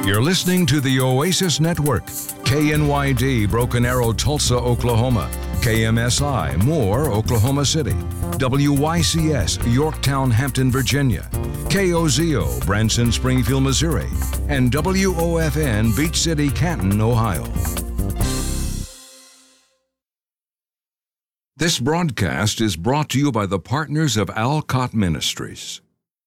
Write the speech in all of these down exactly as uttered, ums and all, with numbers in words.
You're listening to the Oasis Network, K N Y D, Broken Arrow, Tulsa, Oklahoma, K M S I, Moore, Oklahoma City, W Y C S, Yorktown, Hampton, Virginia, K O Z O, Branson, Springfield, Missouri, and W O F N, Beach City, Canton, Ohio. This broadcast is brought to you by the partners of Alcott Ministries.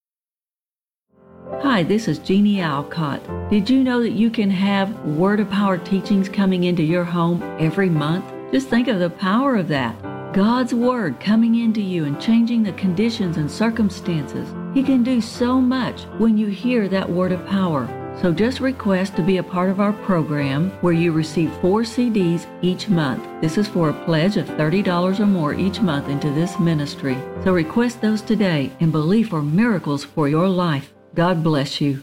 Hi, this is Jeannie Alcott. Did you know that you can have Word of Power teachings coming into your home every month? Just think of the power of that. God's Word coming into you and changing the conditions and circumstances. He can do so much when you hear that Word of Power. So just request to be a part of our program where you receive four C Ds each month. This is for a pledge of thirty dollars or more each month into this ministry. So request those today and believe for miracles for your life. God bless you.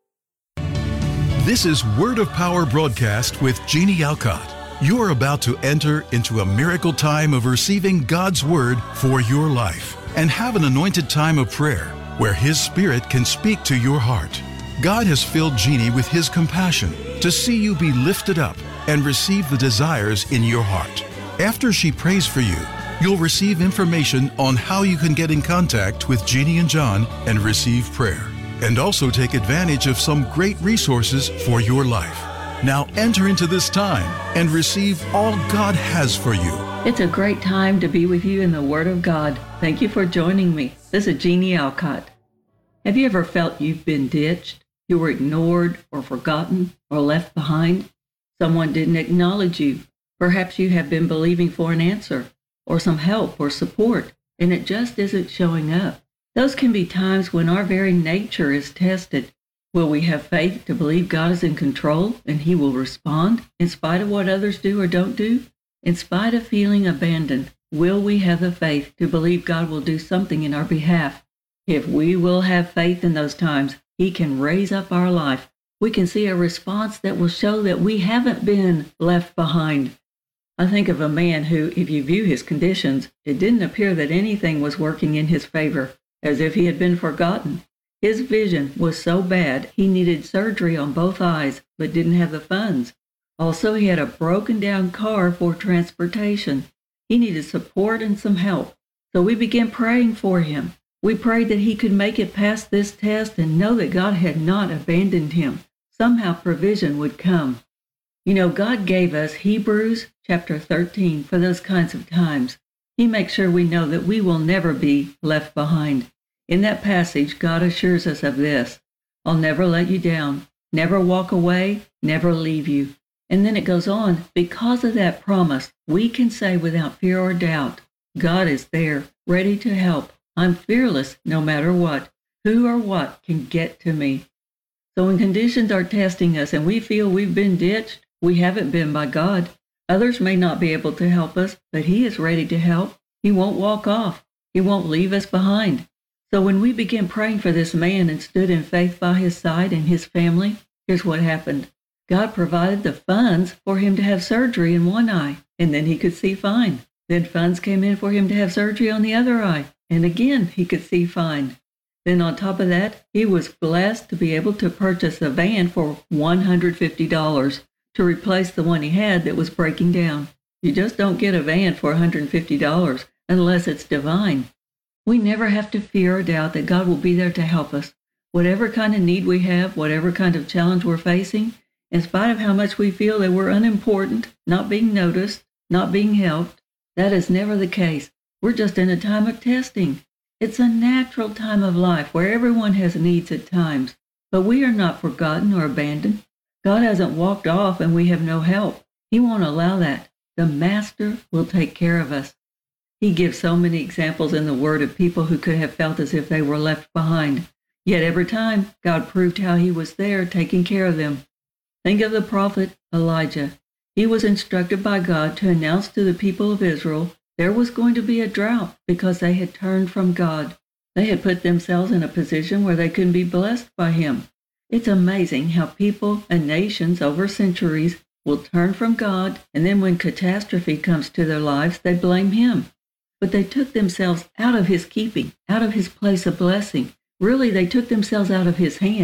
This is Word of Power broadcast with Jeannie Alcott. You are about to enter into a miracle time of receiving God's Word for your life and have an anointed time of prayer where His Spirit can speak to your heart. God has filled Jeannie with His compassion to see you be lifted up and receive the desires in your heart. After she prays for you, you'll receive information on how you can get in contact with Jeannie and John and receive prayer, and also take advantage of some great resources for your life. Now enter into this time and receive all God has for you. It's a great time to be with you in the Word of God. Thank you for joining me. This is Jeannie Alcott. Have you ever felt you've been ditched? You were ignored or forgotten or left behind? Someone didn't acknowledge you. Perhaps you have been believing for an answer or some help or support, and it just isn't showing up. Those can be times when our very nature is tested. Will we have faith to believe God is in control and He will respond in spite of what others do or don't do? In spite of feeling abandoned, will we have the faith to believe God will do something in our behalf? If we will have faith in those times, He can raise up our life. We can see a response that will show that we haven't been left behind. I think of a man who, if you view his conditions, it didn't appear that anything was working in his favor, as if he had been forgotten. His vision was so bad he needed surgery on both eyes, but didn't have the funds. Also, he had a broken down car for transportation. He needed support and some help. So we began praying for him. We prayed that he could make it past this test and know that God had not abandoned him. Somehow provision would come. You know, God gave us Hebrews chapter thirteen for those kinds of times. He makes sure we know that we will never be left behind. In that passage, God assures us of this: I'll never let you down, never walk away, never leave you. And then it goes on, because of that promise, we can say without fear or doubt, God is there, ready to help. I'm fearless no matter what. Who or what can get to me? So when conditions are testing us and we feel we've been ditched, we haven't been by God. Others may not be able to help us, but He is ready to help. He won't walk off. He won't leave us behind. So when we began praying for this man and stood in faith by his side and his family, here's what happened. God provided the funds for him to have surgery in one eye, and then he could see fine. Then funds came in for him to have surgery on the other eye, and again he could see fine. Then on top of that, he was blessed to be able to purchase a van for one hundred fifty dollars to replace the one he had that was breaking down. You just don't get a van for one hundred fifty dollars unless it's divine. We never have to fear or doubt that God will be there to help us. Whatever kind of need we have, whatever kind of challenge we're facing, in spite of how much we feel that we're unimportant, not being noticed, not being helped, that is never the case. We're just in a time of testing. It's a natural time of life where everyone has needs at times, but we are not forgotten or abandoned. God hasn't walked off and we have no help. He won't allow that. The Master will take care of us. He gives so many examples in the Word of people who could have felt as if they were left behind. Yet every time, God proved how He was there taking care of them. Think of the prophet Elijah. He was instructed by God to announce to the people of Israel there was going to be a drought because they had turned from God. They had put themselves in a position where they couldn't be blessed by Him. It's amazing how people and nations over centuries will turn from God, and then when catastrophe comes to their lives, they blame Him. But they took themselves out of His keeping, out of His place of blessing. Really, they took themselves out of His hand,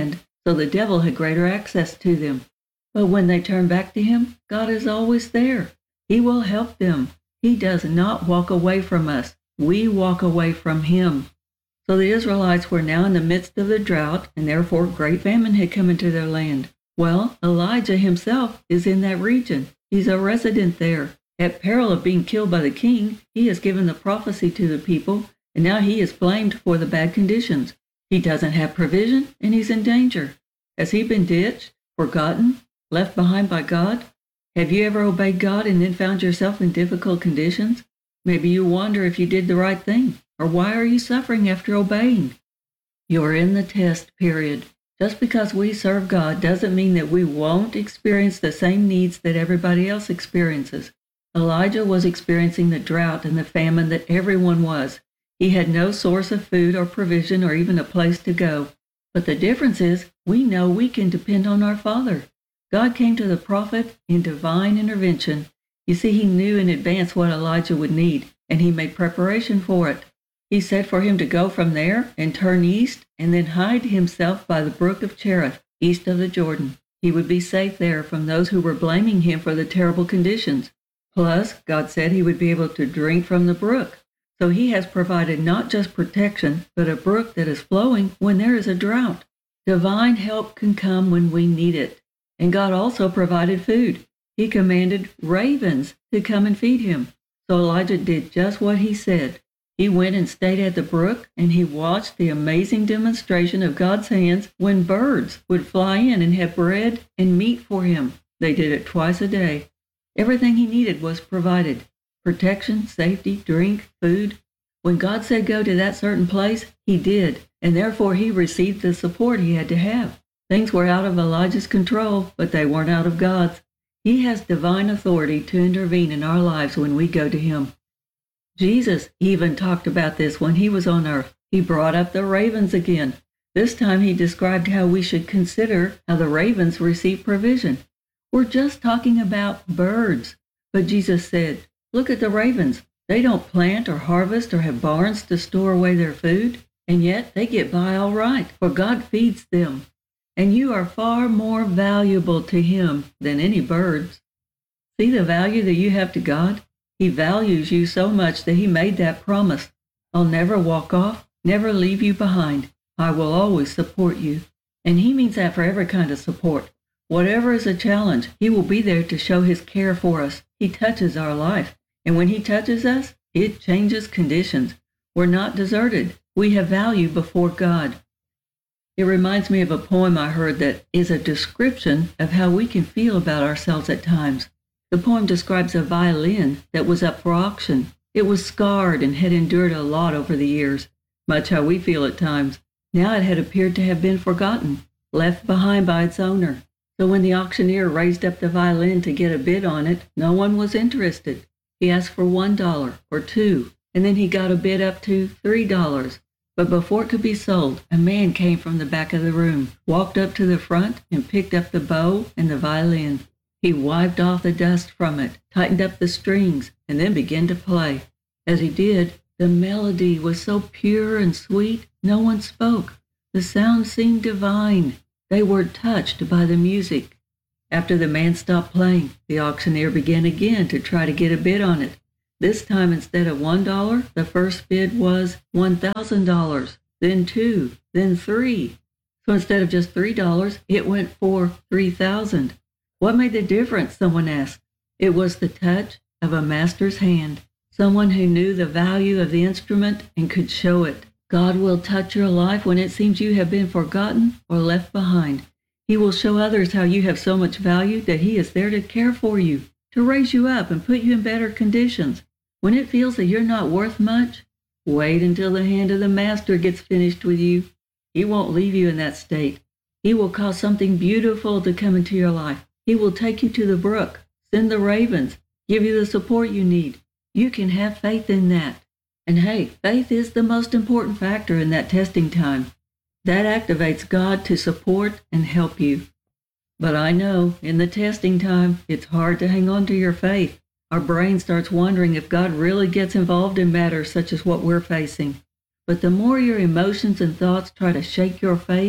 so the devil had greater access to them. But when they turn back to him, God is always there. He will help them. He does not walk away from us. We walk away from him. So the Israelites were now in the midst of the drought, and therefore great famine had come into their land. Well, Elijah himself is in that region. He's a resident there. At peril of being killed by the king, he has given the prophecy to the people, and now he is blamed for the bad conditions. He doesn't have provision, and he's in danger. Has he been ditched, forgotten, left behind by God? Have you ever obeyed God and then found yourself in difficult conditions? Maybe you wonder if you did the right thing, or why are you suffering after obeying? You are in the test period. Just because we serve God doesn't mean that we won't experience the same needs that everybody else experiences. Elijah was experiencing the drought and the famine that everyone was. He had no source of food or provision or even a place to go. But the difference is, we know we can depend on our Father. God came to the prophet in divine intervention. You see, he knew in advance what Elijah would need, and he made preparation for it. He said for him to go from there and turn east and then hide himself by the brook of Cherith, east of the Jordan. He would be safe there from those who were blaming him for the terrible conditions. Plus, God said he would be able to drink from the brook. So he has provided not just protection, but a brook that is flowing when there is a drought. Divine help can come when we need it. And God also provided food. He commanded ravens to come and feed him. So Elijah did just what he said. He went and stayed at the brook, and he watched the amazing demonstration of God's hands when birds would fly in and have bread and meat for him. They did it twice a day. Everything he needed was provided. Protection, safety, drink, food. When God said go to that certain place, he did, and therefore he received the support he had to have. Things were out of Elijah's control, but they weren't out of God's. He has divine authority to intervene in our lives when we go to him. Jesus even talked about this when he was on earth. He brought up the ravens again. This time he described how we should consider how the ravens receive provision. We're just talking about birds. But Jesus said, look at the ravens. They don't plant or harvest or have barns to store away their food, and yet they get by all right, for God feeds them. And you are far more valuable to him than any birds. See the value that you have to God? He values you so much that he made that promise. I'll never walk off, never leave you behind. I will always support you. And he means that for every kind of support. Whatever is a challenge, he will be there to show his care for us. He touches our life. And when he touches us, it changes conditions. We're not deserted. We have value before God. It reminds me of a poem I heard that is a description of how we can feel about ourselves at times. The poem describes a violin that was up for auction. It was scarred and had endured a lot over the years, much how we feel at times. Now it had appeared to have been forgotten, left behind by its owner. So when the auctioneer raised up the violin to get a bid on it, no one was interested. He asked for one dollar or two, and then he got a bid up to three dollars. But before it could be sold, a man came from the back of the room, walked up to the front, and picked up the bow and the violin. He wiped off the dust from it, tightened up the strings, and then began to play. As he did, the melody was so pure and sweet, no one spoke. The sound seemed divine. They were touched by the music. After the man stopped playing, the auctioneer began again to try to get a bid on it. This time, instead of one dollar, the first bid was one thousand dollars, then two, then three. So instead of just three dollars, it went for three thousand dollars. What made the difference, someone asked. It was the touch of a master's hand, someone who knew the value of the instrument and could show it. God will touch your life when it seems you have been forgotten or left behind. He will show others how you have so much value that he is there to care for you, to raise you up and put you in better conditions. When it feels that you're not worth much, wait until the hand of the master gets finished with you. He won't leave you in that state. He will cause something beautiful to come into your life. He will take you to the brook, send the ravens, give you the support you need. You can have faith in that. And hey, faith is the most important factor in that testing time. That activates God to support and help you. But I know, in the testing time, it's hard to hang on to your faith. Our brain starts wondering if God really gets involved in matters such as what we're facing. But the more your emotions and thoughts try to shake your faith,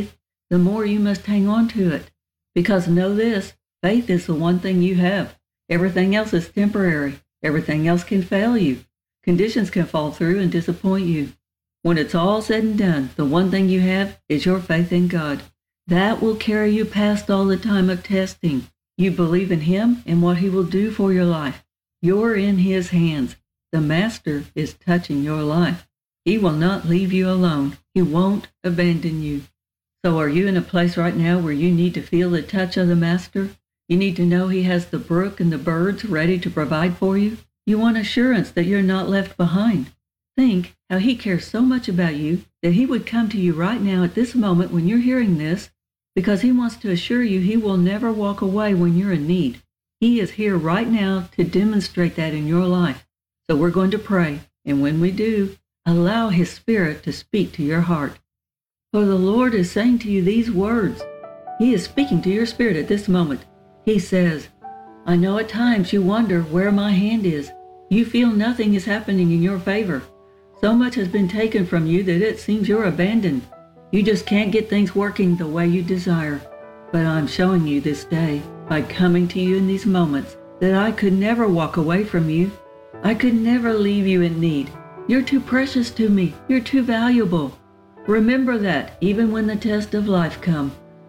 the more you must hang on to it. Because know this, faith is the one thing you have. Everything else is temporary. Everything else can fail you. Conditions can fall through and disappoint you. When it's all said and done, the one thing you have is your faith in God. That will carry you past all the time of testing. You believe in Him and what He will do for your life. You're in His hands. The Master is touching your life. He will not leave you alone. He won't abandon you. So are you in a place right now where you need to feel the touch of the Master? You need to know He has the brook and the birds ready to provide for you? You want assurance that you're not left behind. Think how He cares so much about you that He would come to you right now at this moment when you're hearing this, because He wants to assure you He will never walk away when you're in need. He is here right now to demonstrate that in your life. So we're going to pray, and when we do, allow His Spirit to speak to your heart. For the Lord is saying to you these words. He is speaking to your spirit at this moment. He says, I know at times you wonder where my hand is. You feel nothing is happening in your favor. So much has been taken from you that it seems you're abandoned. You just can't get things working the way you desire. But I'm showing you this day, by coming to you in these moments, that I could never walk away from you. I could never leave you in need. You're too precious to me. You're too valuable. Remember that even when the test of life come.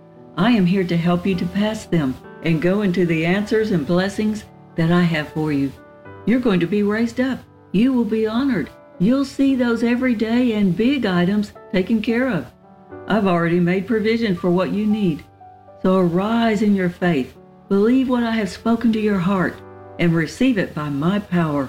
I am here to help you to pass them and go into the answers and blessings that I have for you. You're going to be raised up. You will be honored. You'll see those everyday and big items taken care of. I've already made provision for what you need. So arise in your faith. Believe what I have spoken to your heart and receive it by my power.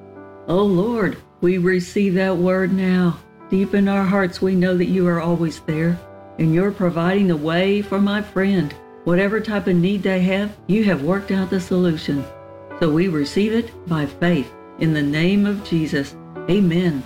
Oh Lord, we receive that word now. Deep in our hearts we know that you are always there, and you're providing the way for my friend. Whatever type of need they have, you have worked out the solution. So we receive it by faith in the name of Jesus. Amen.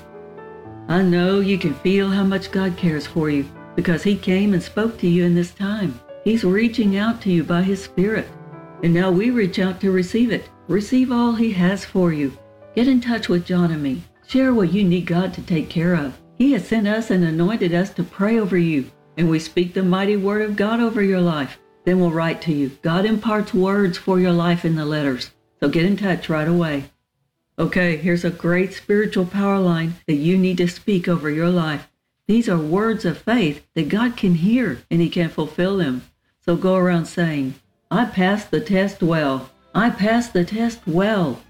I know you can feel how much God cares for you because He came and spoke to you in this time. He's reaching out to you by His Spirit. And now we reach out to receive it. Receive all He has for you. Get in touch with John and me. Share what you need God to take care of. He has sent us and anointed us to pray over you. And we speak the mighty word of God over your life. Then we'll write to you. God imparts words for your life in the letters. So get in touch right away. Okay, here's a great spiritual power line that you need to speak over your life. These are words of faith that God can hear and He can fulfill them. So go around saying, I passed the test well. I passed the test well.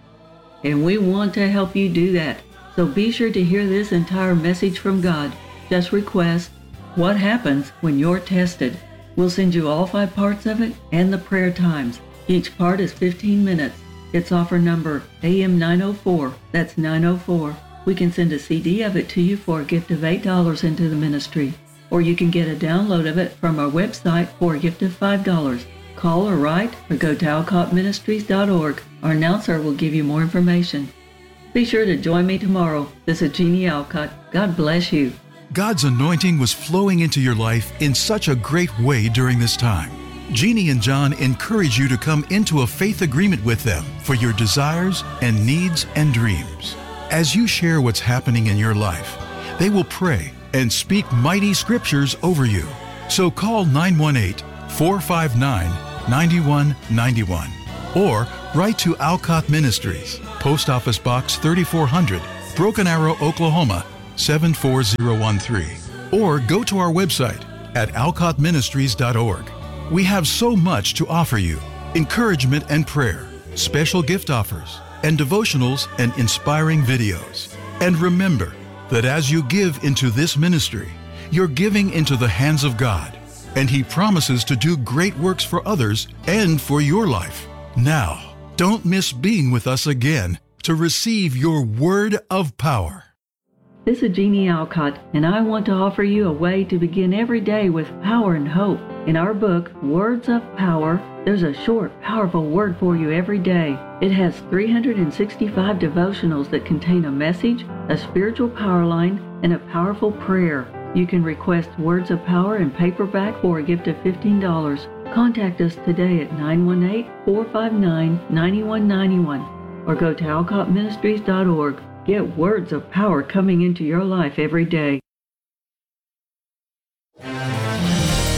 And we want to help you do that. So be sure to hear this entire message from God. Just request, what happens when you're tested? We'll send you all five parts of it and the prayer times. Each part is fifteen minutes. It's offer number A M nine oh four. That's nine oh four. We can send a C D of it to you for a gift of eight dollars into the ministry. Or you can get a download of it from our website for a gift of five dollars. Call or write or go to alcott ministries dot org. Our announcer will give you more information. Be sure to join me tomorrow. This is Jeannie Alcott. God bless you. God's anointing was flowing into your life in such a great way during this time. Jeannie and John encourage you to come into a faith agreement with them for your desires and needs and dreams. As you share what's happening in your life, they will pray and speak mighty scriptures over you. So call nine one eight, four five nine, nine one nine one or write to Alcott Ministries, Post Office Box thirty-four hundred, Broken Arrow, Oklahoma seven four zero one three, or go to our website at alcott ministries dot org. We have so much to offer you: encouragement and prayer, special gift offers, and devotionals and inspiring videos. And remember that as you give into this ministry, you're giving into the hands of God, and He promises to do great works for others and for your life. Now, don't miss being with us again to receive your word of power. This is Jeannie Alcott, and I want to offer you a way to begin every day with power and hope. In our book, Words of Power, there's a short, powerful word for you every day. It has three hundred sixty-five devotionals that contain a message, a spiritual power line, and a powerful prayer. You can request Words of Power in paperback for a gift of fifteen dollars. Contact us today at nine one eight, four five nine, nine one nine one or go to alcott ministries dot org. Get words of power coming into your life every day.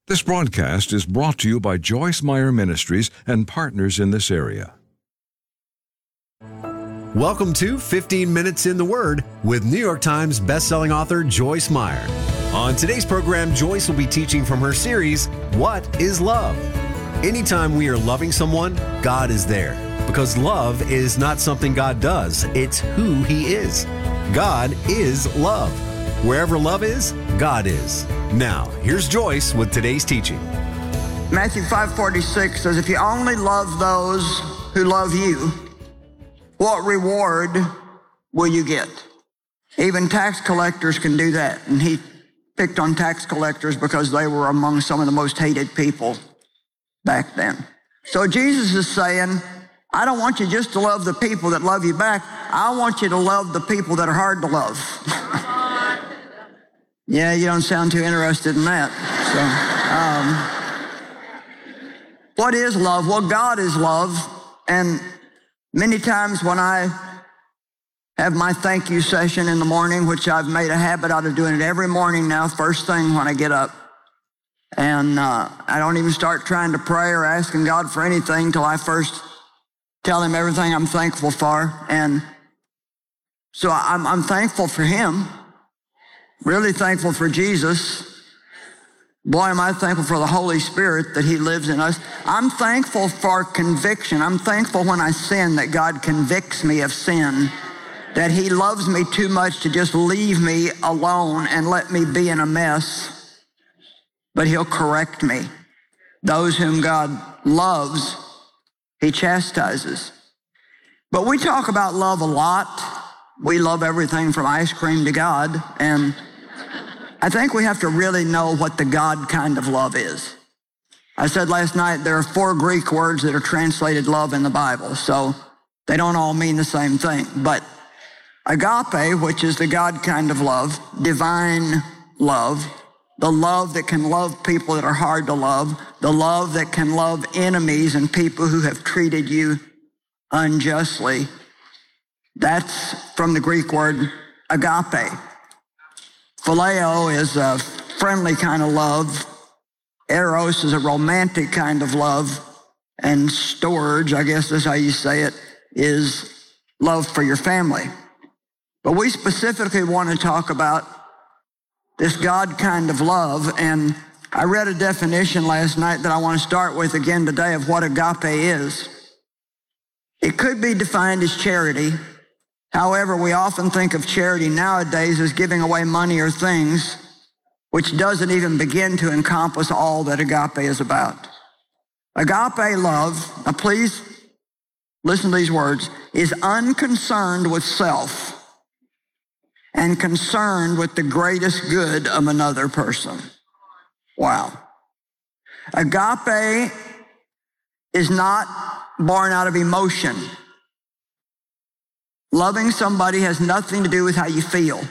This broadcast is brought to you by Joyce Meyer Ministries and partners in this area. Welcome to fifteen minutes in the Word with New York Times bestselling author Joyce Meyer. On today's program, Joyce will be teaching from her series, What is Love? Anytime we are loving someone, God is there. Because love is not something God does, it's who He is. God is love. Wherever love is, God is. Now, here's Joyce with today's teaching. Matthew five forty-six says, if you only love those who love you, what reward will you get? Even tax collectors can do that. And he picked on tax collectors because they were among some of the most hated people back then. So Jesus is saying, I don't want you just to love the people that love you back. I want you to love the people that are hard to love. Yeah, you don't sound too interested in that. So, um, what is love? Well, God is love. And many times when I have my thank you session in the morning, which I've made a habit out of doing it every morning now, first thing when I get up, and uh, I don't even start trying to pray or asking God for anything till I first tell Him everything I'm thankful for. And so I'm, I'm thankful for Him. Really thankful for Jesus. Boy, am I thankful for the Holy Spirit that He lives in us. I'm thankful for conviction. I'm thankful when I sin that God convicts me of sin, that He loves me too much to just leave me alone and let me be in a mess, but He'll correct me. Those whom God loves, He chastises. But we talk about love a lot. We love everything from ice cream to God, and I think we have to really know what the God kind of love is. I said last night there are four Greek words that are translated love in the Bible, so they don't all mean the same thing. But agape, which is the God kind of love, divine love, the love that can love people that are hard to love, the love that can love enemies and people who have treated you unjustly, that's from the Greek word agape. Phileo is a friendly kind of love. Eros is a romantic kind of love. And storge, I guess that's how you say it, is love for your family. But we specifically want to talk about this God kind of love. And I read a definition last night that I want to start with again today of what agape is. It could be defined as charity. However, we often think of charity nowadays as giving away money or things, which doesn't even begin to encompass all that agape is about. Agape love, now please listen to these words, is unconcerned with self and concerned with the greatest good of another person. Wow. Agape is not born out of emotion. Loving somebody has nothing to do with how you feel.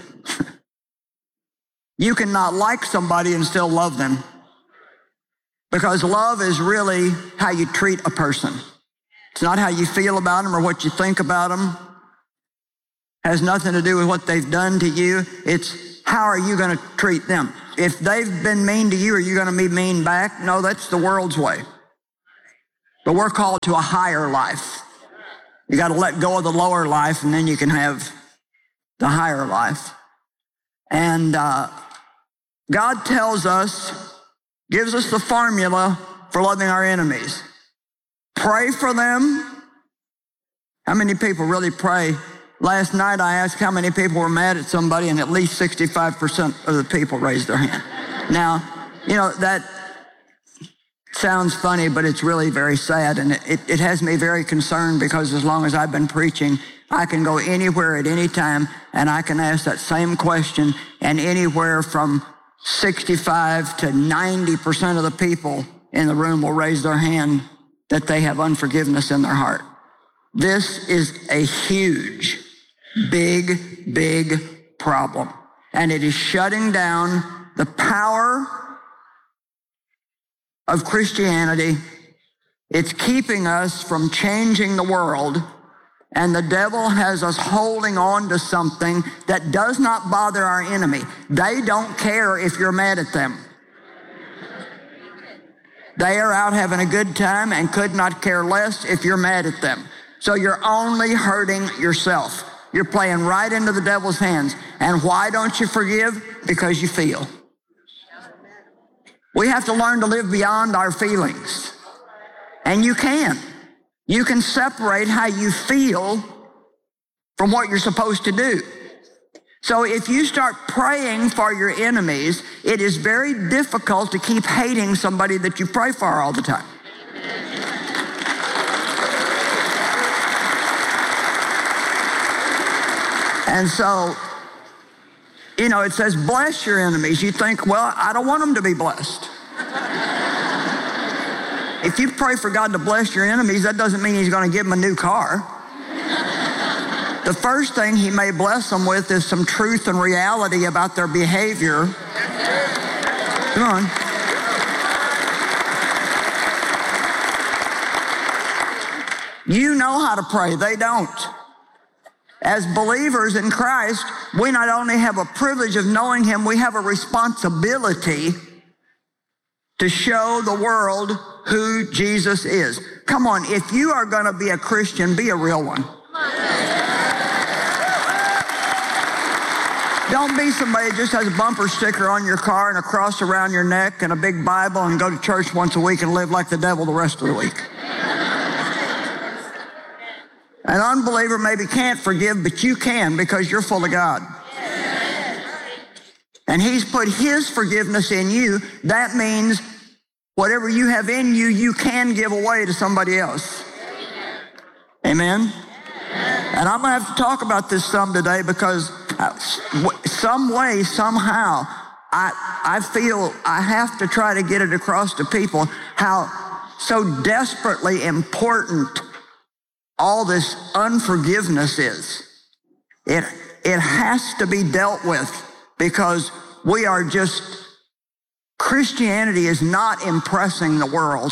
You cannot like somebody and still love them, because love is really how you treat a person. It's not how you feel about them or what you think about them. It has nothing to do with what they've done to you. It's how are you going to treat them? If they've been mean to you, are you going to be mean back? No, that's the world's way. But we're called to a higher life. You got to let go of the lower life, and then you can have the higher life. And uh, God tells us, gives us the formula for loving our enemies. Pray for them. How many people really pray? Last night I asked how many people were mad at somebody, and at least sixty-five percent of the people raised their hand. Now, you know, that sounds funny, but it's really very sad, and it, it has me very concerned, because as long as I've been preaching, I can go anywhere at any time, and I can ask that same question, and anywhere from sixty-five to ninety percent of the people in the room will raise their hand that they have unforgiveness in their heart. This is a huge, big, big problem, and it is shutting down the power of Christianity. It's keeping us from changing the world, and the devil has us holding on to something that does not bother our enemy. They don't care if you're mad at them. They are out having a good time and could not care less if you're mad at them. So you're only hurting yourself. You're playing right into the devil's hands. And why don't you forgive? Because you feel. We have to learn to live beyond our feelings. And you can. You can separate how you feel from what you're supposed to do. So if you start praying for your enemies, it is very difficult to keep hating somebody that you pray for all the time. And so, you know, it says, bless your enemies. You think, well, I don't want them to be blessed. If you pray for God to bless your enemies, that doesn't mean he's going to give them a new car. The first thing he may bless them with is some truth and reality about their behavior. Come on. You know how to pray. They don't. As believers in Christ, we not only have a privilege of knowing him, we have a responsibility to show the world who Jesus is. Come on, if you are going to be a Christian, be a real one. Don't be somebody that just has a bumper sticker on your car and a cross around your neck and a big Bible and go to church once a week and live like the devil the rest of the week. An unbeliever maybe can't forgive, but you can because you're full of God. And he's put his forgiveness in you. That means whatever you have in you, you can give away to somebody else. Amen? And I'm going to have to talk about this some today because some way, somehow, I, I feel I have to try to get it across to people how so desperately important all this unforgiveness is. It, it has to be dealt with because we are just, Christianity is not impressing the world.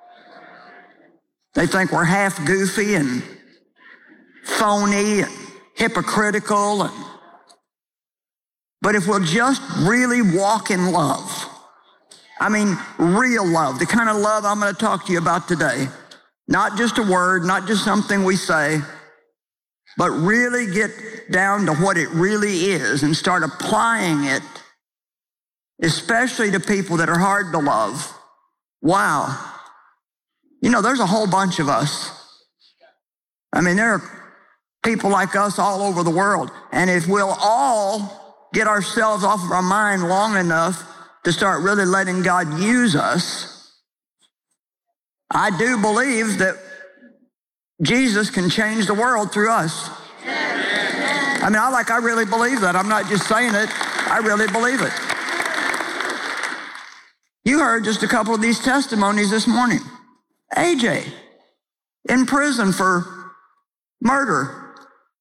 They think we're half goofy and phony and hypocritical. And, but if we'll just really walk in love, I mean, real love, the kind of love I'm going to talk to you about today, not just a word, not just something we say, but really get down to what it really is and start applying it, especially to people that are hard to love. Wow. You know, there's a whole bunch of us. I mean, there are people like us all over the world. And if we'll all get ourselves off of our mind long enough to start really letting God use us, I do believe that Jesus can change the world through us. I mean, I like, I really believe that. I'm not just saying it. I really believe it. You heard just a couple of these testimonies this morning. A J, in prison for murder,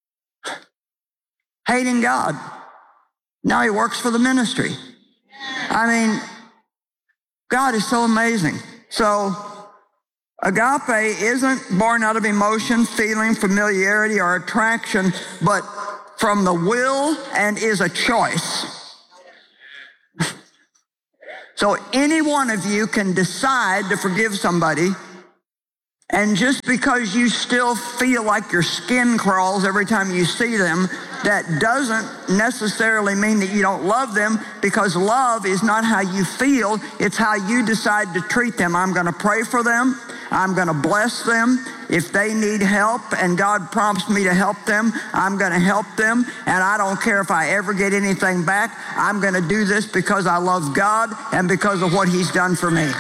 hating God. Now he works for the ministry. I mean, God is so amazing. So, agape isn't born out of emotion, feeling, familiarity, or attraction, but from the will and is a choice. So any one of you can decide to forgive somebody, and just because you still feel like your skin crawls every time you see them, that doesn't necessarily mean that you don't love them, because love is not how you feel, it's how you decide to treat them. I'm going to pray for them. I'm going to bless them. If they need help and God prompts me to help them, I'm going to help them. And I don't care if I ever get anything back. I'm going to do this because I love God and because of what he's done for me.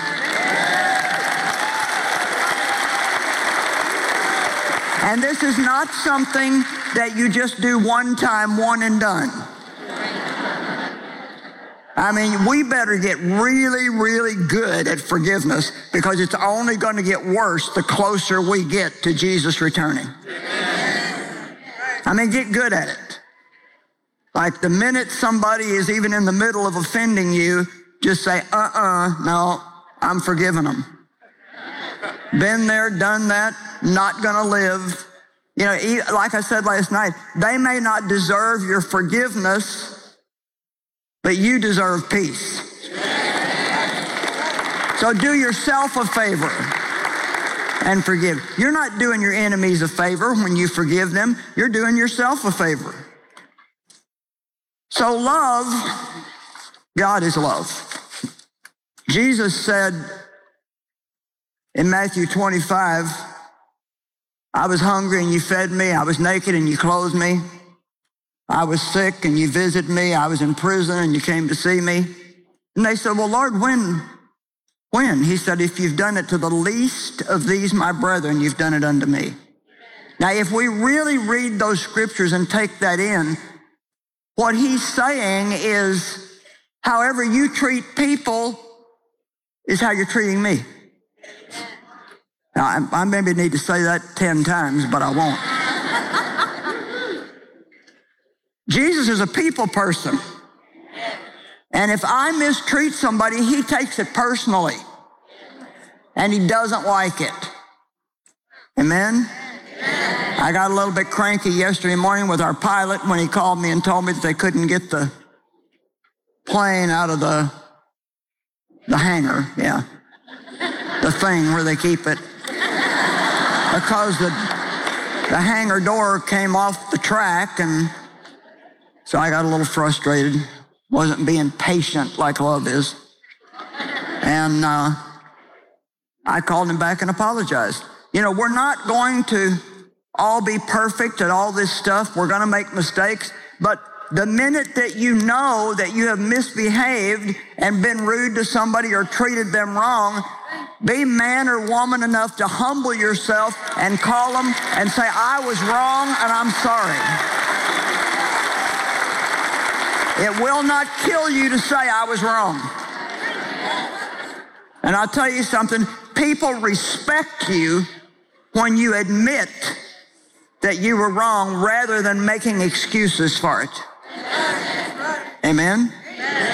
And this is not something that you just do one time, one and done. I mean, we better get really, really good at forgiveness, because it's only going to get worse the closer we get to Jesus returning. I mean, get good at it. Like the minute somebody is even in the middle of offending you, just say, uh-uh, no, I'm forgiving them. Been there, done that, not going to live. You know, like I said last night, they may not deserve your forgiveness, but you deserve peace. So do yourself a favor and forgive. You're not doing your enemies a favor when you forgive them. You're doing yourself a favor. So love, God is love. Jesus said in Matthew twenty-five, I was hungry and you fed me. I was naked and you clothed me. I was sick and you visited me. I was in prison and you came to see me. And they said, well, Lord, when? When? He said, if you've done it to the least of these, my brethren, you've done it unto me. Now, if we really read those scriptures and take that in, what he's saying is, however you treat people is how you're treating me. Now, I, I maybe need to say that ten times, but I won't. Jesus is a people person. And if I mistreat somebody, he takes it personally. And he doesn't like it. Amen? I got a little bit cranky yesterday morning with our pilot when he called me and told me that they couldn't get the plane out of the, the hangar, yeah. The thing where they keep it. Because the, the hangar door came off the track, and so I got a little frustrated. Wasn't being patient like love is. And uh, I called him back and apologized. You know, we're not going to all be perfect at all this stuff. We're going to make mistakes. But the minute that you know that you have misbehaved and been rude to somebody or treated them wrong, be man or woman enough to humble yourself and call them and say, I was wrong and I'm sorry. It will not kill you to say I was wrong. And I'll tell you something, people respect you when you admit that you were wrong rather than making excuses for it. Amen?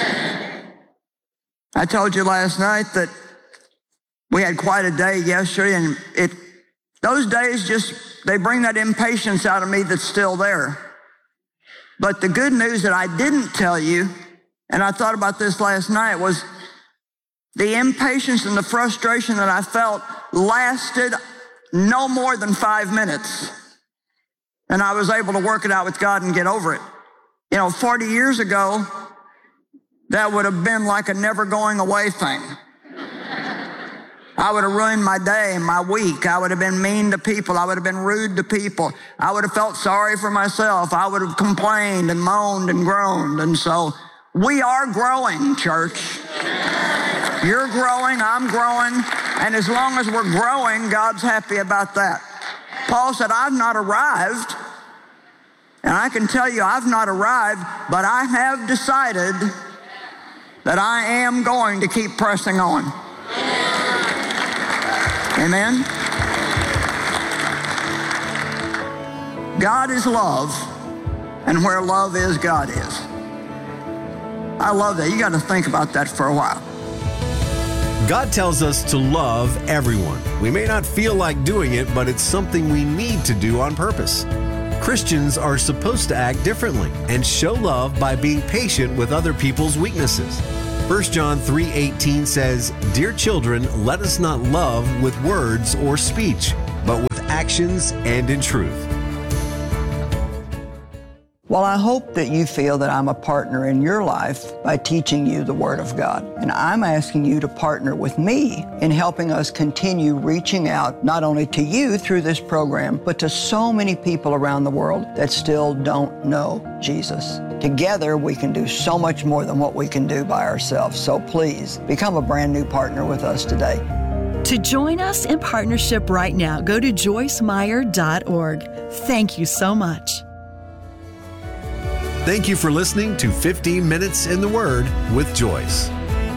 I told you last night that we had quite a day yesterday, and it those days just, they bring that impatience out of me that's still there. But the good news that I didn't tell you, and I thought about this last night, was the impatience and the frustration that I felt lasted no more than five minutes. And I was able to work it out with God and get over it. You know, forty years ago, that would have been like a never going away thing. I would have ruined my day, my week. I would have been mean to people. I would have been rude to people. I would have felt sorry for myself. I would have complained and moaned and groaned. And so we are growing, church. You're growing, I'm growing. And as long as we're growing, God's happy about that. Paul said, I've not arrived. And I can tell you I've not arrived, but I have decided that I am going to keep pressing on. Amen? God is love, and where love is, God is. I love that. You got to think about that for a while. God tells us to love everyone. We may not feel like doing it, but it's something we need to do on purpose. Christians are supposed to act differently and show love by being patient with other people's weaknesses. First John three eighteen says, Dear children, let us not love with words or speech, but with actions and in truth. Well, I hope that you feel that I'm a partner in your life by teaching you the Word of God. And I'm asking you to partner with me in helping us continue reaching out not only to you through this program, but to so many people around the world that still don't know Jesus. Together, we can do so much more than what we can do by ourselves. So please, become a brand new partner with us today. To join us in partnership right now, go to joyce meyer dot org. Thank you so much. Thank you for listening to fifteen minutes in the Word with Joyce.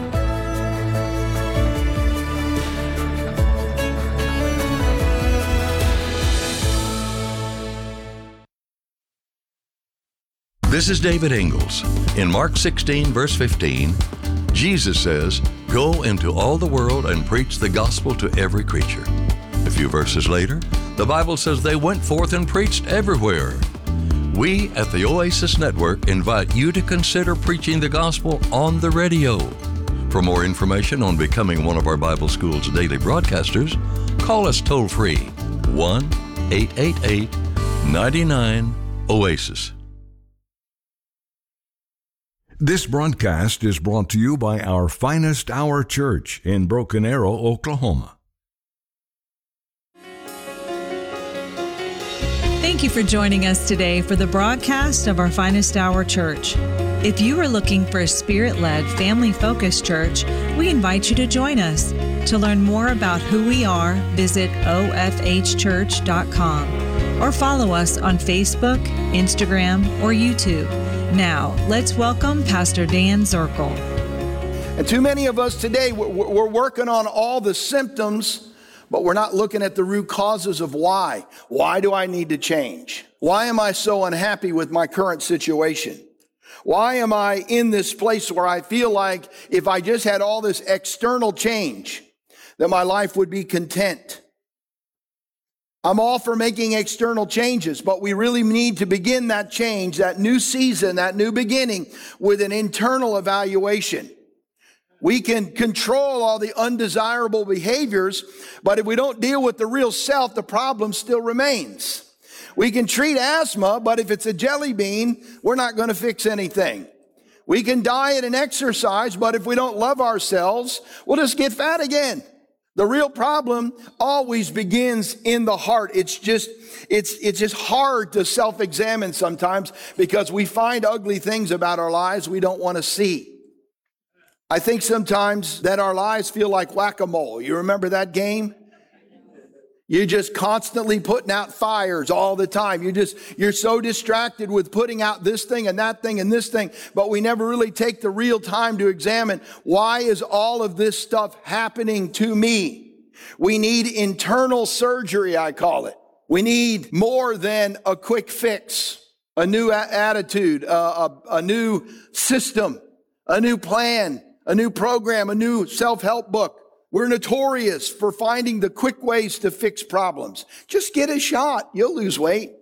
This is David Ingalls. In Mark sixteen, verse fifteen, Jesus says, Go into all the world and preach the gospel to every creature. A few verses later, the Bible says they went forth and preached everywhere. We at the Oasis Network invite you to consider preaching the gospel on the radio. For more information on becoming one of our Bible School's daily broadcasters, call us toll-free one eight eight eight, nine nine, OASIS. This broadcast is brought to you by our Finest Hour Church in Broken Arrow, Oklahoma. Thank you for joining us today for the broadcast of our Finest Hour Church. If you are looking for a Spirit-led, family-focused church, we invite you to join us. To learn more about who we are, visit o f h church dot com or follow us on Facebook, Instagram, or YouTube. Now, let's welcome Pastor Dan Zirkle. And too many of us today, we're working on all the symptoms, but we're not looking at the root causes of why. Why do I need to change? Why am I so unhappy with my current situation? Why am I in this place where I feel like if I just had all this external change, that my life would be content? I'm all for making external changes, but we really need to begin that change, that new season, that new beginning with an internal evaluation. We can control all the undesirable behaviors, but if we don't deal with the real self, the problem still remains. We can treat asthma, but if it's a jelly bean, we're not going to fix anything. We can diet and exercise, but if we don't love ourselves, we'll just get fat again. The real problem always begins in the heart. It's just, it's, it's just hard to self-examine sometimes because we find ugly things about our lives we don't want to see. I think sometimes that our lives feel like whack-a-mole. You remember that game? You're just constantly putting out fires all the time. You just, you're so distracted with putting out this thing and that thing and this thing, but we never really take the real time to examine, why is all of this stuff happening to me? We need internal surgery, I call it. We need more than a quick fix, a new a- attitude, uh, a, a new system, a new plan, a new program, a new self-help book. We're notorious for finding the quick ways to fix problems. Just get a shot, you'll lose weight.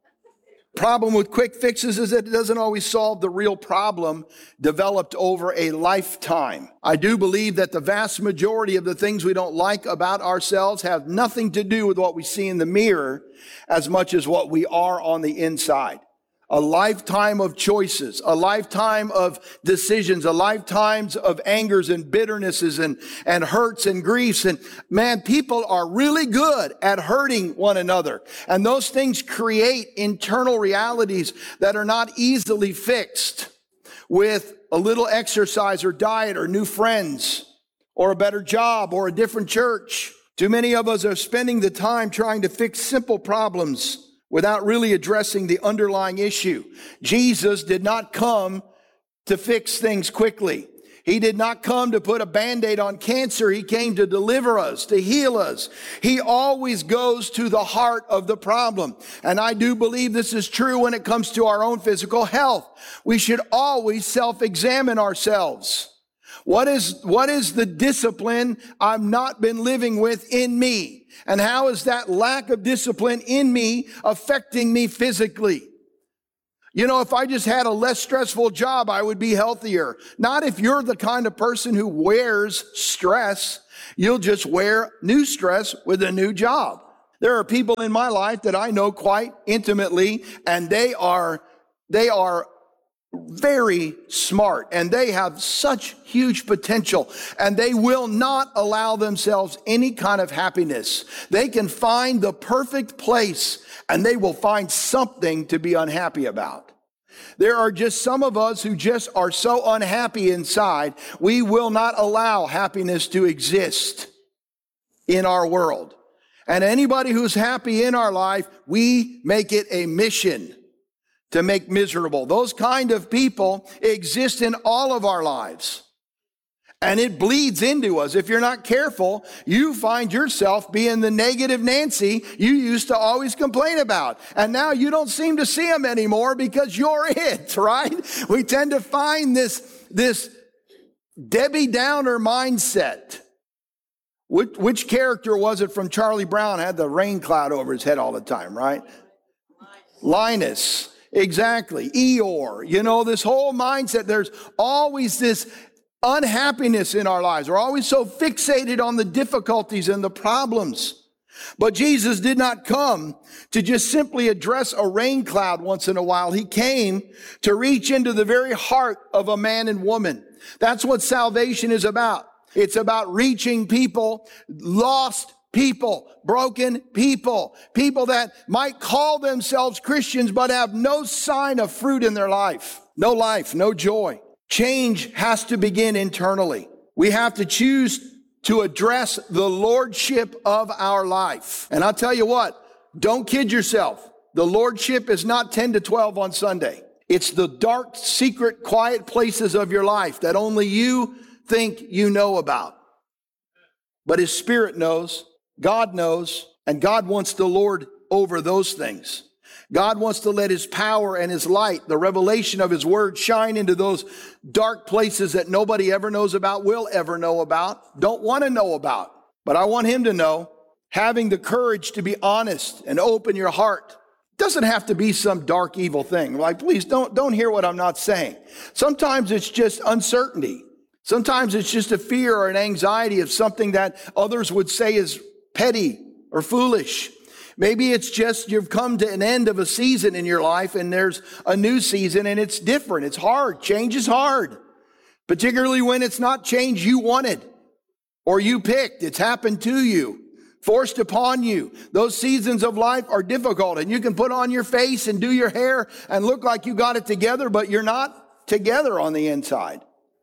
Problem with quick fixes is that it doesn't always solve the real problem developed over a lifetime. I do believe that the vast majority of the things we don't like about ourselves have nothing to do with what we see in the mirror as much as what we are on the inside. A lifetime of choices, a lifetime of decisions, a lifetime of angers and bitternesses and, and hurts and griefs. And man, people are really good at hurting one another. And those things create internal realities that are not easily fixed with a little exercise or diet or new friends or a better job or a different church. Too many of us are spending the time trying to fix simple problems without really addressing the underlying issue. Jesus did not come to fix things quickly. He did not come to put a Band-Aid on cancer. He came to deliver us, to heal us. He always goes to the heart of the problem. And I do believe this is true when it comes to our own physical health. We should always self-examine ourselves. What is, what is the discipline I've not been living with in me? And how is that lack of discipline in me affecting me physically? You know, if I just had a less stressful job, I would be healthier. Not if you're the kind of person who wears stress. You'll just wear new stress with a new job. There are people in my life that I know quite intimately, and they are, they are very smart, and they have such huge potential, and they will not allow themselves any kind of happiness. They can find the perfect place, and they will find something to be unhappy about. There are just some of us who just are so unhappy inside, we will not allow happiness to exist in our world. And anybody who's happy in our life, we make it a mission to make miserable. Those kind of people exist in all of our lives. And it bleeds into us. If you're not careful, you find yourself being the negative Nancy you used to always complain about. And now you don't seem to see them anymore because you're it, right? We tend to find this, this Debbie Downer mindset. Which, which character was it from Charlie Brown had the rain cloud over his head all the time, right? Linus. Exactly. Eeyore. You know, this whole mindset, there's always this unhappiness in our lives. We're always so fixated on the difficulties and the problems. But Jesus did not come to just simply address a rain cloud once in a while. He came to reach into the very heart of a man and woman. That's what salvation is about. It's about reaching people, lost people, broken people, people that might call themselves Christians but have no sign of fruit in their life. No life, no joy. Change has to begin internally. We have to choose to address the lordship of our life. And I'll tell you what, don't kid yourself. The lordship is not ten to twelve on Sunday. It's the dark, secret, quiet places of your life that only you think you know about. But His Spirit knows, God knows, and God wants to lord over those things. God wants to let His power and His light, the revelation of His Word, shine into those dark places that nobody ever knows about, will ever know about, don't want to know about. But I want Him to know, having the courage to be honest and open your heart. It doesn't have to be some dark, evil thing. Like, please don't, don't hear what I'm not saying. Sometimes it's just uncertainty. Sometimes it's just a fear or an anxiety of something that others would say is petty or foolish. Maybe it's just you've come to an end of a season in your life and there's a new season and it's different. It's hard. Change is hard, particularly when it's not change you wanted or you picked. It's happened to you, forced upon you. Those seasons of life are difficult, and you can put on your face and do your hair and look like you got it together, but you're not together on the inside.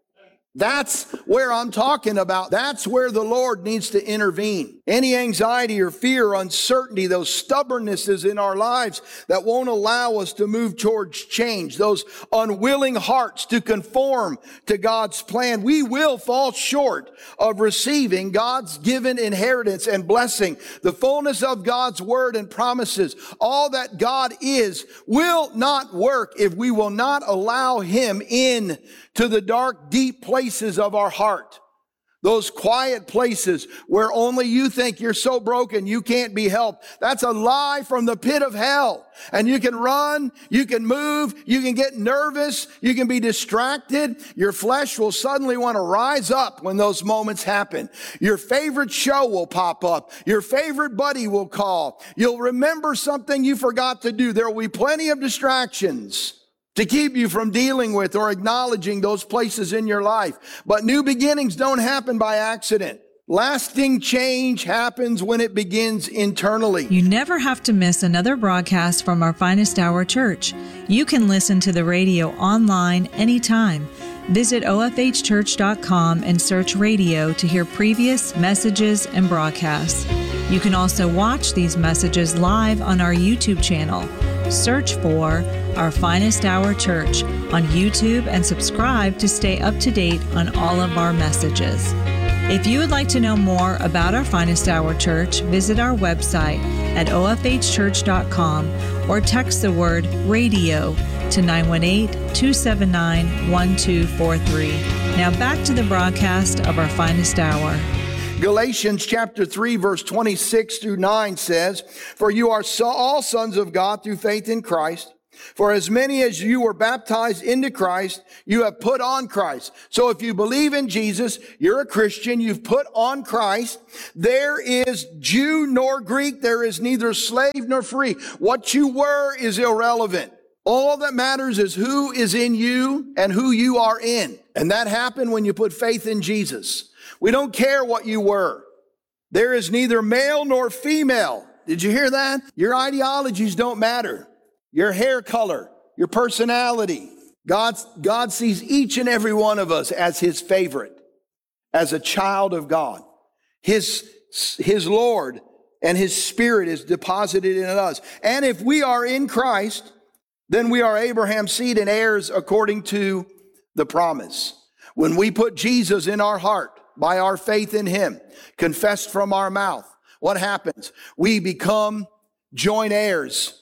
That's where I'm talking about. That's where the Lord needs to intervene. Any anxiety or fear or uncertainty, those stubbornnesses in our lives that won't allow us to move towards change, those unwilling hearts to conform to God's plan, we will fall short of receiving God's given inheritance and blessing. The fullness of God's word and promises, all that God is, will not work if we will not allow Him in to the dark, deep places of our heart. Those quiet places where only you think you're so broken you can't be helped. That's a lie from the pit of hell. And you can run, you can move, you can get nervous, you can be distracted. Your flesh will suddenly want to rise up when those moments happen. Your favorite show will pop up. Your favorite buddy will call. You'll remember something you forgot to do. There will be plenty of distractions to keep you from dealing with or acknowledging those places in your life. But new beginnings don't happen by accident. Lasting change happens when it begins internally. You never have to miss another broadcast from our Finest Hour Church. You can listen to the radio online anytime. Visit O F H church dot com and search radio to hear previous messages and broadcasts. You can also watch these messages live on our YouTube channel. Search for Our Finest Hour Church on YouTube and subscribe to stay up to date on all of our messages. If you would like to know more about Our Finest Hour Church, visit our website at O F H church dot com or text the word radio to nine one eight, two seven nine, one two four three. Now back to the broadcast of Our Finest Hour. Galatians chapter three, verse twenty-six through nine says, "For you are so, all sons of God through faith in Christ. For as many as you were baptized into Christ, you have put on Christ." So if you believe in Jesus, you're a Christian, you've put on Christ. There is Jew nor Greek, there is neither slave nor free. What you were is irrelevant. All that matters is who is in you and who you are in. And that happened when you put faith in Jesus. We don't care what you were. There is neither male nor female. Did you hear that? Your ideologies don't matter. Your hair color, your personality. God, God sees each and every one of us as His favorite, as a child of God. His, His Lord and His Spirit is deposited in us. And if we are in Christ, then we are Abraham's seed and heirs according to the promise. When we put Jesus in our heart, by our faith in Him, confessed from our mouth, what happens? We become joint heirs.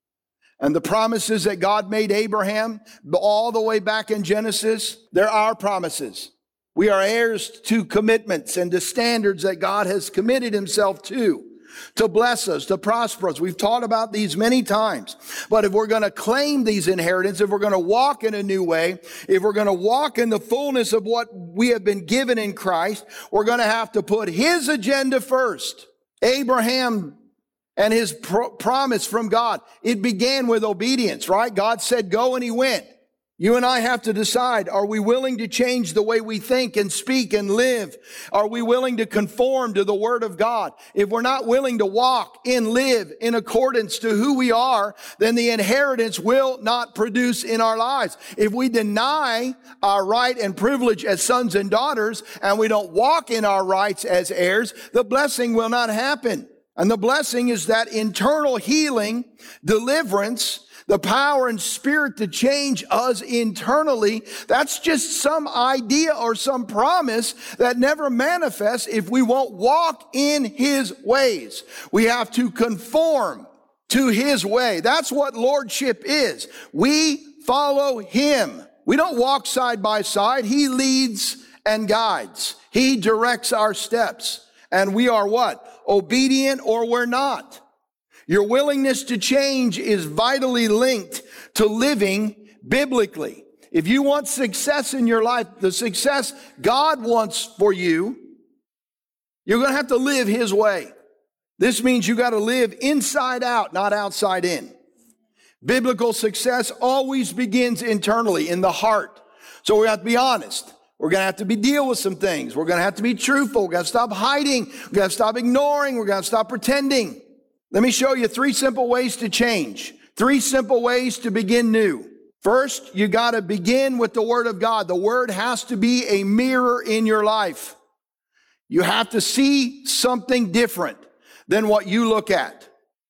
And the promises that God made Abraham, all the way back in Genesis, they're our promises. We are heirs to commitments and to standards that God has committed Himself to. to bless us, to prosper us. We've taught about these many times. But if we're going to claim these inheritance, if we're going to walk in a new way, if we're going to walk in the fullness of what we have been given in Christ, we're going to have to put his agenda first. Abraham and his pro- promise from God, it began with obedience, right? God said, go, and he went. You and I have to decide, are we willing to change the way we think and speak and live? Are we willing to conform to the Word of God? If we're not willing to walk and live in accordance to who we are, then the inheritance will not produce in our lives. If we deny our right and privilege as sons and daughters, and we don't walk in our rights as heirs, the blessing will not happen. And the blessing is that internal healing, deliverance, the power and spirit to change us internally. That's just some idea or some promise that never manifests if we won't walk in his ways. We have to conform to his way. That's what lordship is. We follow him. We don't walk side by side. He leads and guides. He directs our steps. And we are what? Obedient or we're not. Your willingness to change is vitally linked to living biblically. If you want success in your life, the success God wants for you, you're going to have to live his way. This means you got to live inside out, not outside in. Biblical success always begins internally, in the heart. So we have to be honest. We're going to have to be deal with some things. We're going to have to be truthful. We're going to stop hiding. We're going to stop ignoring. We're going to stop pretending. Let me show you three simple ways to change. Three simple ways to begin new. First, you got to begin with the Word of God. The Word has to be a mirror in your life. You have to see something different than what you look at.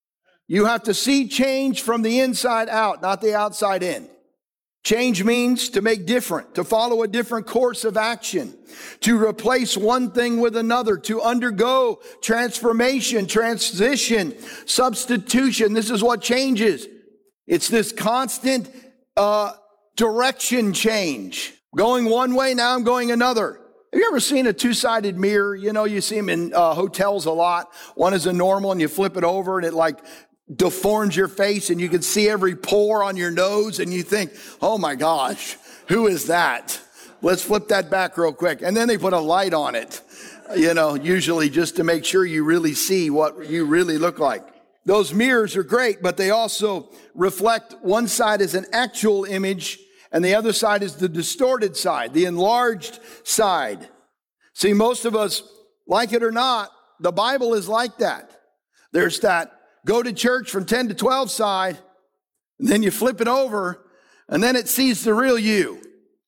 You have to see change from the inside out, not the outside in. Change means to make different, to follow a different course of action, to replace one thing with another, to undergo transformation, transition, substitution. This is what changes. It's this constant uh, direction change. Going one way, now I'm going another. Have you ever seen a two-sided mirror? You know, you see them in uh, hotels a lot. One is a normal, and you flip it over, and it like deforms your face, and you can see every pore on your nose, and you think, oh my gosh, who is that? Let's flip that back real quick. And then they put a light on it, you know, usually just to make sure you really see what you really look like. Those mirrors are great, but they also reflect, one side is an actual image, and the other side is the distorted side, the enlarged side. See, most of us, like it or not, the Bible is like that. There's that go to church from ten to twelve side, and then you flip it over, and then it sees the real you.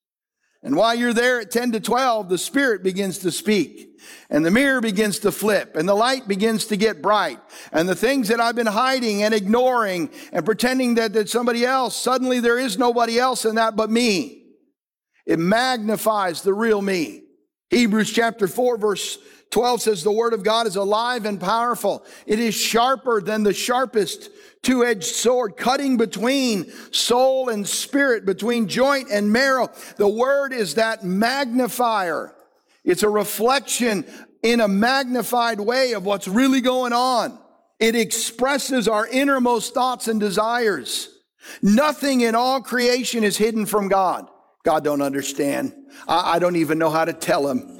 And while you're there at ten to twelve, the Spirit begins to speak, and the mirror begins to flip, and the light begins to get bright. And the things that I've been hiding and ignoring and pretending that there's somebody else, suddenly there is nobody else in that but me. It magnifies the real me. Hebrews chapter four, verse twelve says, the Word of God is alive and powerful. It is sharper than the sharpest two-edged sword, cutting between soul and spirit, between joint and marrow. The Word is that magnifier. It's a reflection in a magnified way of what's really going on. It expresses our innermost thoughts and desires. Nothing in all creation is hidden from God. God don't understand. I, I don't even know how to tell him.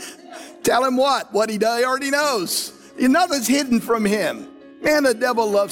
Tell him what? What he does, he already knows. Nothing's hidden from him. Man, the devil loves